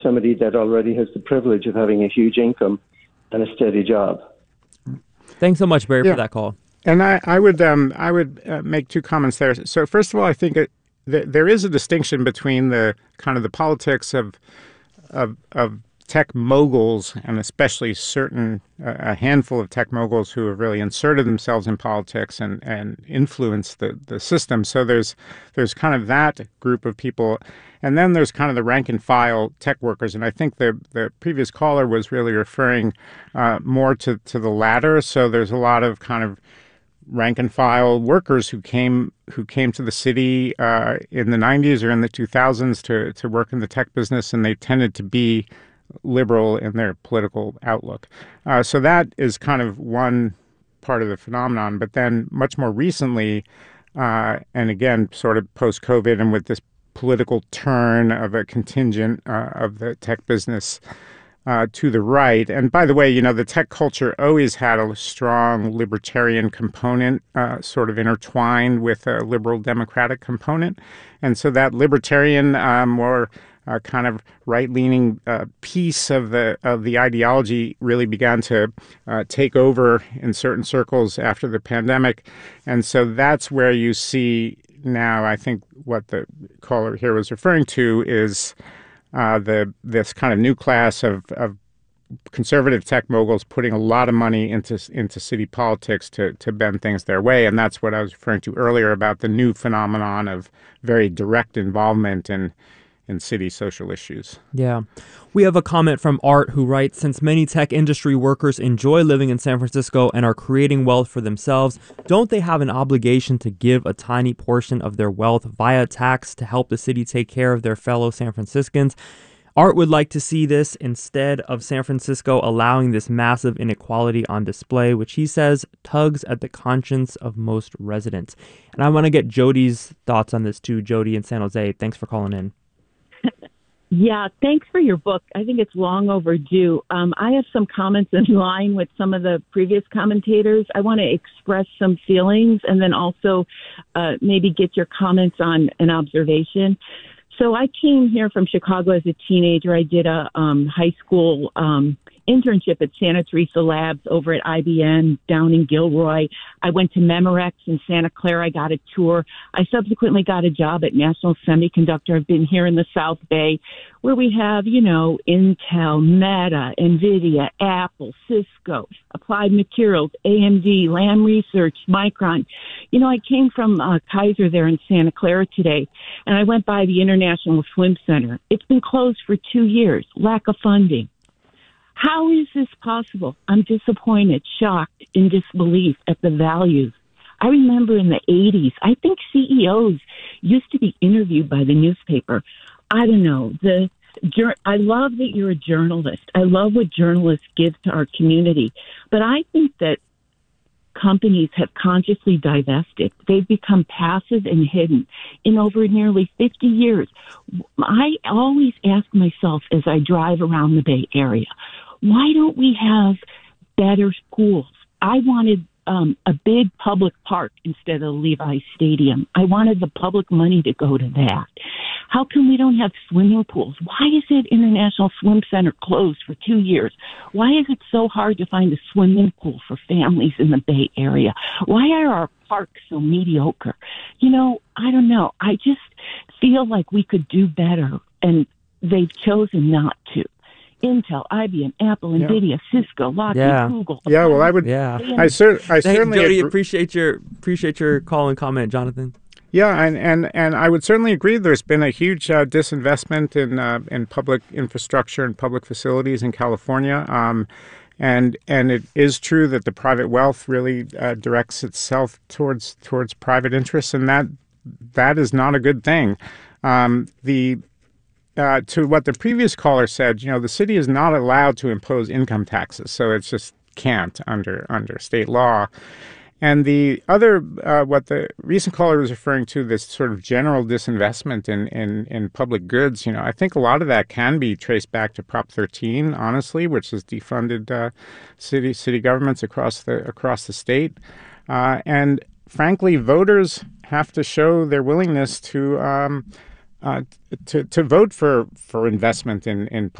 somebody that already has the privilege of having a huge income and a steady job. Thanks so much, Barry, for that call. And I would make two comments there. So first of all, I think there is a distinction between the kind of the politics of tech moguls, and especially a handful of tech moguls who have really inserted themselves in politics and influenced the system. So there's kind of that group of people. And then there's kind of the rank and file tech workers. And I think the previous caller was really referring more to the latter. So there's a lot of kind of rank and file workers who came to the city in the 90s or in the 2000s to work in the tech business, and they tended to be liberal in their political outlook. So that is kind of one part of the phenomenon. But then much more recently, and again, sort of post-COVID and with this political turn of a contingent of the tech business to the right. And by the way, the tech culture always had a strong libertarian component, sort of intertwined with a liberal democratic component. And so that libertarian, more kind of right-leaning piece of the ideology really began to take over in certain circles after the pandemic. And so that's where you see now, I think what the caller here was referring to is this kind of new class of conservative tech moguls putting a lot of money into city politics to bend things their way. And that's what I was referring to earlier about the new phenomenon of very direct involvement in city social issues. Yeah. We have a comment from Art who writes, since many tech industry workers enjoy living in San Francisco and are creating wealth for themselves, don't they have an obligation to give a tiny portion of their wealth via tax to help the city take care of their fellow San Franciscans? Art would like to see this instead of San Francisco allowing this massive inequality on display, which he says tugs at the conscience of most residents. And I want to get Jody's thoughts on this too. Jody in San Jose, thanks for calling in. Yeah, thanks for your book. I think it's long overdue. I have some comments in line with some of the previous commentators. I want to express some feelings and then also maybe get your comments on an observation. So I came here from Chicago as a teenager. I did a high school internship at Santa Teresa Labs over at IBM down in Gilroy. I went to Memorex in Santa Clara. I got a tour. I subsequently got a job at National Semiconductor. I've been here in the South Bay where we have, Intel, Meta, NVIDIA, Apple, Cisco, Applied Materials, AMD, Lam Research, Micron. I came from Kaiser there in Santa Clara today, and I went by the International Swim Center. It's been closed for 2 years, lack of funding. How is this possible? I'm disappointed, shocked, in disbelief at the values. I remember in the 80s, I think CEOs used to be interviewed by the newspaper. I don't know. I love that you're a journalist. I love what journalists give to our community. But I think that companies have consciously divested. They've become passive and hidden in over nearly 50 years. I always ask myself as I drive around the Bay Area, why don't we have better schools? I wanted a big public park instead of Levi Stadium. I wanted the public money to go to that. How come we don't have swimming pools? Why is it International Swim Center closed for 2 years? Why is it so hard to find a swimming pool for families in the Bay Area? Why are our parks so mediocre? I don't know. I just feel like we could do better, and they've chosen not to. Intel, IBM, Apple, NVIDIA, Cisco, Lockheed, Google. Yeah, well, I certainly Jody, appreciate your call and comment, Jonathan. Yeah, and I would certainly agree. There's been a huge disinvestment in public infrastructure and public facilities in California, and it is true that the private wealth really directs itself towards private interests, and that is not a good thing. To what the previous caller said, the city is not allowed to impose income taxes, so it just can't under state law. And the other, what the recent caller was referring to, this sort of general disinvestment in public goods, I think a lot of that can be traced back to Prop 13, honestly, which has defunded city governments across the state. And frankly, voters have to show their willingness to to vote for investment in